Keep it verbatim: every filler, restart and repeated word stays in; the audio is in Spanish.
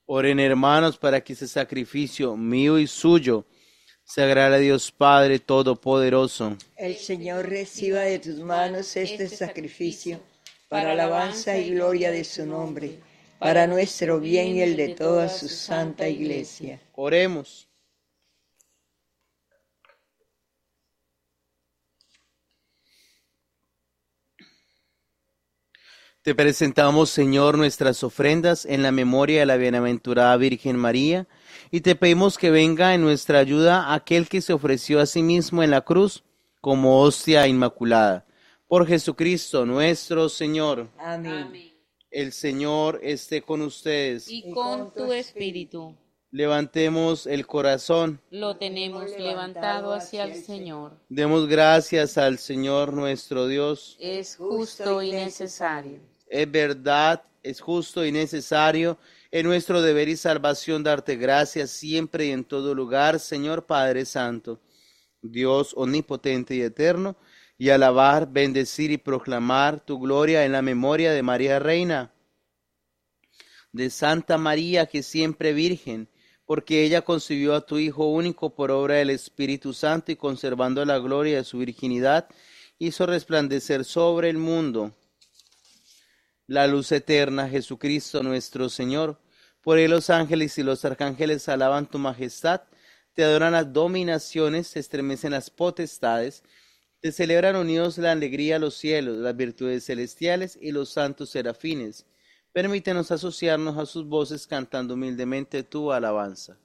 Oren, hermanos, para que ese sacrificio mío y suyo se agrade a Dios Padre Todopoderoso. El Señor reciba de tus manos este sacrificio para alabanza y gloria de su nombre, para nuestro bien y el de toda su santa Iglesia. Oremos. Te presentamos, Señor, nuestras ofrendas en la memoria de la bienaventurada Virgen María, y te pedimos que venga en nuestra ayuda aquel que se ofreció a sí mismo en la cruz como hostia inmaculada. Por Jesucristo nuestro Señor. Amén. Amén. El Señor esté con ustedes. Y con tu espíritu Levantemos el corazón. lo tenemos levantado hacia el Señor. Demos gracias al Señor nuestro Dios. Es justo y necesario. Es verdad, es justo y necesario, es nuestro deber y salvación darte gracias siempre y en todo lugar, Señor Padre Santo, Dios omnipotente y eterno, y alabar, bendecir y proclamar tu gloria en la memoria de María Reina, de Santa María, que siempre Virgen, porque ella concibió a tu Hijo único por obra del Espíritu Santo y conservando la gloria de su virginidad, hizo resplandecer sobre el mundo la luz eterna, Jesucristo nuestro Señor. Por él los ángeles y los arcángeles alaban tu majestad, te adoran las dominaciones, se estremecen las potestades, te celebran unidos la alegría los cielos, las virtudes celestiales y los santos serafines. Permítenos asociarnos a sus voces cantando humildemente tu alabanza.